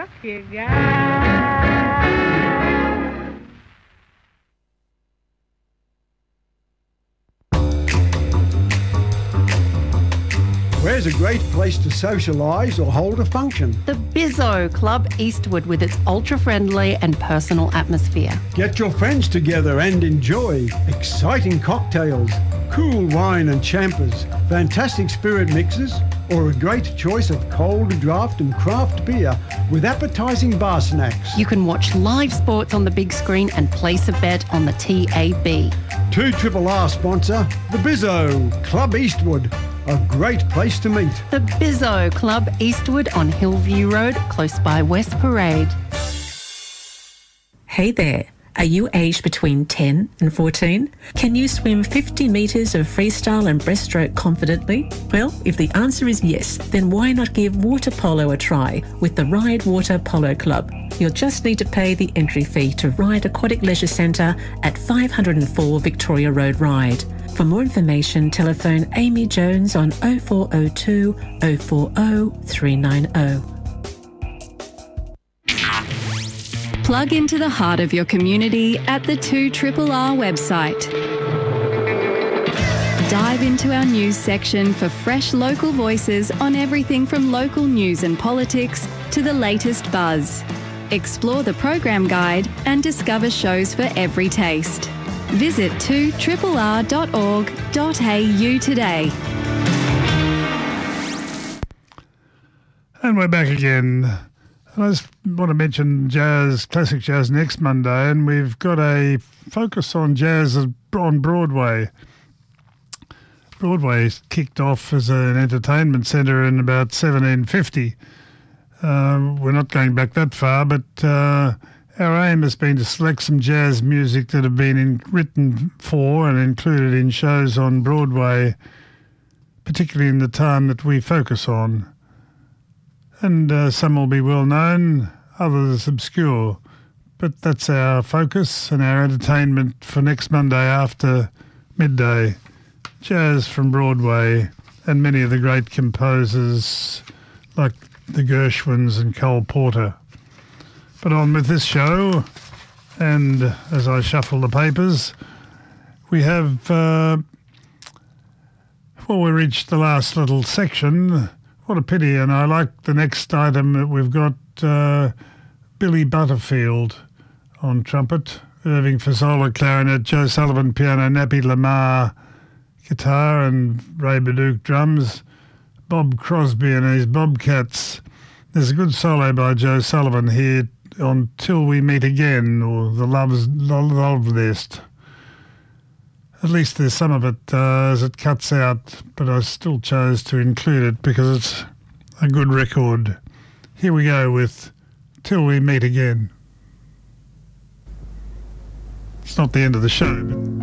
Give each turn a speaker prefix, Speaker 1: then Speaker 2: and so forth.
Speaker 1: Off you go.
Speaker 2: Where's a great place to socialise or hold a function?
Speaker 3: The Bizzo Club Eastwood with its ultra-friendly and personal atmosphere.
Speaker 2: Get your friends together and enjoy exciting cocktails, cool wine and champers, fantastic spirit mixes, or a great choice of cold draft and craft beer with appetising bar snacks.
Speaker 3: You can watch live sports on the big screen and place a bet on the TAB.
Speaker 2: 2RRR sponsor, the Bizzo Club Eastwood. A great place to meet.
Speaker 3: The Bizzo Club Eastwood on Hillview Road, close by West Parade.
Speaker 4: Hey there. Are you aged between 10 and 14? Can you swim 50 metres of freestyle and breaststroke confidently? Well, if the answer is yes, then why not give water polo a try with the Ride Water Polo Club? You'll just need to pay the entry fee to Ride Aquatic Leisure Centre at 504 Victoria Road Ride. For more information, telephone Amy Jones on 0402 040 390.
Speaker 5: Plug into the heart of your community at the 2RRR website. Dive into our news section for fresh local voices on everything from local news and politics to the latest buzz. Explore the program guide and discover shows for every taste. Visit 2RRR.org.au today.
Speaker 6: And we're back again. And I just want to mention jazz, classic jazz next Monday, and we've got a focus on jazz on Broadway. Broadway kicked off as an entertainment centre in about 1750. We're not going back that far, but our aim has been to select some jazz music that have been written for and included in shows on Broadway, particularly in the time that we focus on. And some will be well known, others obscure. But that's our focus and our entertainment for next Monday after midday. Jazz from Broadway and many of the great composers like the Gershwins and Cole Porter. But on with this show, and as I shuffle the papers, we have, we reached the last little section. What a pity, and I like the next item that we've got, Billy Butterfield on trumpet, Irving Fazzola clarinet, Joe Sullivan piano, Nappy Lamar guitar and Ray Baduke drums, Bob Crosby and his Bobcats. There's a good solo by Joe Sullivan here on Till We Meet Again, or the Love List. At least there's some of it as it cuts out, but I still chose to include it because it's a good record. Here we go with Till We Meet Again. It's not the end of the show, but